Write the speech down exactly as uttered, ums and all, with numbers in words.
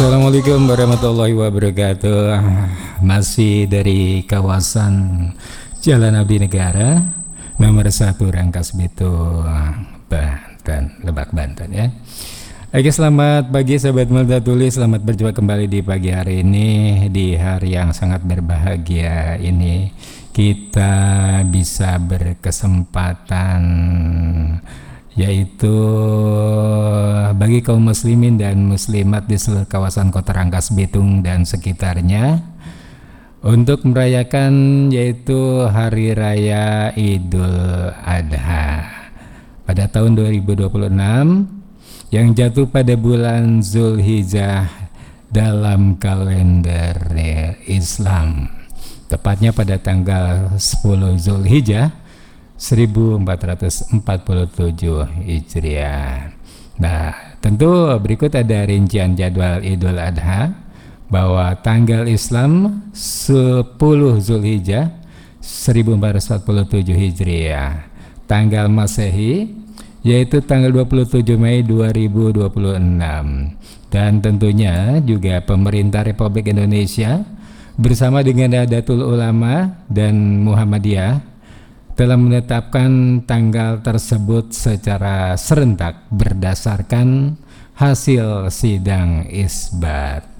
Assalamualaikum warahmatullahi wabarakatuh. Masih dari kawasan Jalan Abdi Negara nomor satu Rangkas Bitung, Banten, Lebak, Banten ya. Oke, selamat pagi sahabat Melda Tulis. Selamat berjumpa kembali di pagi hari ini, di hari yang sangat berbahagia ini. Kita bisa berkesempatan, yaitu bagi kaum muslimin dan muslimat di seluruh kawasan kota Rangkas Bitung dan sekitarnya untuk merayakan yaitu Hari Raya Idul Adha pada tahun dua ribu dua puluh enam yang jatuh pada bulan Zulhijjah dalam kalender Islam, tepatnya pada tanggal sepuluh Zulhijjah seribu empat ratus empat puluh tujuh Hijriah. Nah, tentu berikut ada rincian jadwal Idul Adha bahwa tanggal Islam sepuluh Zulhijjah seribu empat ratus empat puluh tujuh Hijriah. Tanggal Masehi yaitu tanggal dua puluh tujuh Mei dua ribu dua puluh enam. Dan tentunya juga pemerintah Republik Indonesia bersama dengan Nahdlatul Ulama dan Muhammadiyah telah menetapkan tanggal tersebut secara serentak berdasarkan hasil sidang isbat.